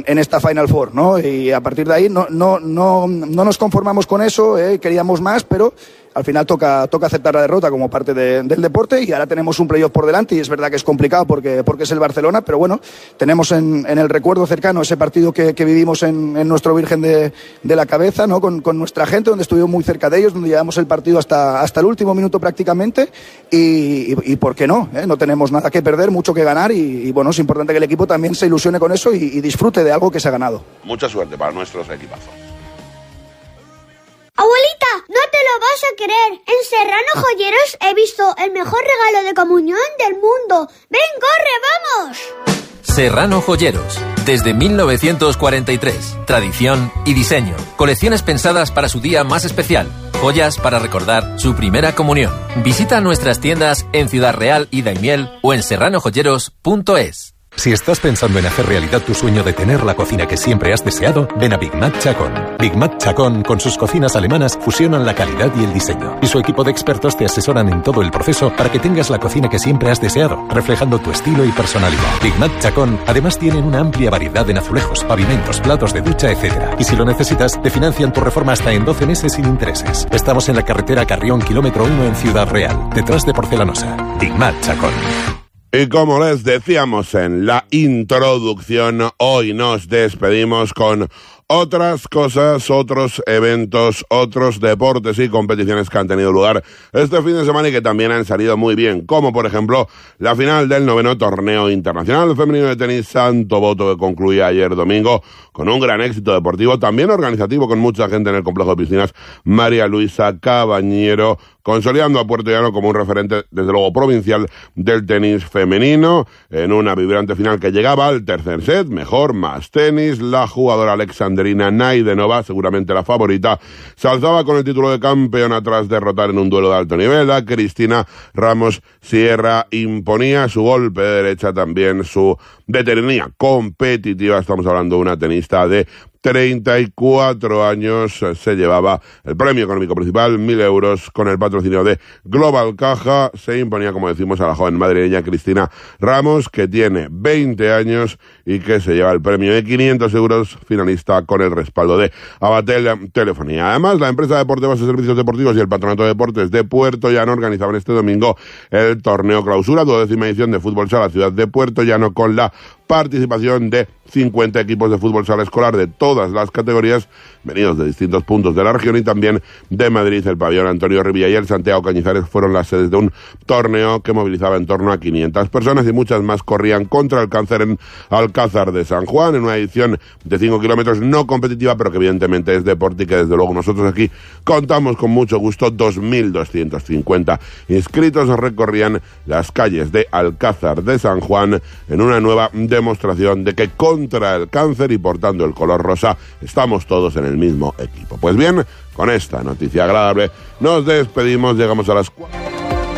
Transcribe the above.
en esta Final Four, ¿no? Y a partir de ahí no nos conformamos con eso, queríamos más, pero al final toca aceptar la derrota como parte del deporte, y ahora tenemos un playoff por delante, y es verdad que es complicado porque es el Barcelona, pero bueno, tenemos en el recuerdo cercano ese partido que vivimos en nuestro Virgen de la Cabeza, ¿no? Con nuestra gente, donde estuvimos muy cerca de ellos, donde llevamos el partido hasta el último minuto prácticamente, y ¿por qué no? No tenemos nada que perder, mucho que ganar, y bueno, es importante que el equipo también se ilusione con eso y disfrute de algo que se ha ganado. Mucha suerte para nuestros equipazos. Abuelita, no te lo vas a creer. En Serrano Joyeros he visto el mejor regalo de comunión del mundo. ¡Ven, corre, vamos! Serrano Joyeros. Desde 1943. Tradición y diseño. Colecciones pensadas para su día más especial. Joyas para recordar su primera comunión. Visita nuestras tiendas en Ciudad Real y Daimiel o en serranojoyeros.es. Si estás pensando en hacer realidad tu sueño de tener la cocina que siempre has deseado, ven a Big Mac Chacón. Big Mac Chacón, con sus cocinas alemanas, fusionan la calidad y el diseño. Y su equipo de expertos te asesoran en todo el proceso para que tengas la cocina que siempre has deseado, reflejando tu estilo y personalidad. Big Mac Chacón, además, tienen una amplia variedad en azulejos, pavimentos, platos de ducha, etc. Y si lo necesitas, te financian tu reforma hasta en 12 meses sin intereses. Estamos en la carretera Carrión, kilómetro 1 en Ciudad Real, detrás de Porcelanosa. Big Mac Chacón. Y como les decíamos en la introducción, hoy nos despedimos con otras cosas, otros eventos, otros deportes y competiciones que han tenido lugar este fin de semana y que también han salido muy bien, como por ejemplo la final del 9º torneo internacional femenino de tenis Santo Boto, que concluía ayer domingo con un gran éxito deportivo, también organizativo, con mucha gente en el complejo de piscinas María Luisa Cabañero, consolidando a Puerto Llano como un referente, desde luego, provincial del tenis femenino, en una vibrante final que llegaba al tercer set, mejor, más tenis. La jugadora alexandrina Naidenova, seguramente la favorita, se alzaba con el título de campeona tras derrotar en un duelo de alto nivel a Cristina Ramos Sierra. Imponía su golpe de derecha, también su veteranía competitiva. Estamos hablando de una tenista de 34 años, se llevaba el premio económico principal, 1.000 euros, con el patrocinio de Global Caja. Se imponía, como decimos, a la joven madrileña Cristina Ramos, que tiene 20 años y que se lleva el premio de 500 euros, finalista con el respaldo de Abatel Telefonía. Además, la empresa Deporte Base Servicios Deportivos y el Patronato de Deportes de Puerto Llano organizaban este domingo el torneo clausura, 12ª edición de Fútbol Sala Ciudad de Puerto Llano, con la participación de 50 equipos de fútbol sala escolar de todas las categorías, venidos de distintos puntos de la región y también de Madrid. El pabellón Antonio Rivilla y el Santiago Cañizares fueron las sedes de un torneo que movilizaba en torno a 500 personas, y muchas más corrían contra el cáncer en Alcázar de San Juan, en una edición de 5 kilómetros no competitiva, pero que evidentemente es deporte y que desde luego nosotros aquí contamos con mucho gusto. 2.250 inscritos recorrían las calles de Alcázar de San Juan en una nueva demostración de que contra el cáncer y portando el color rosa estamos todos en el mismo equipo. Pues bien, con esta noticia agradable nos despedimos, llegamos a las 4.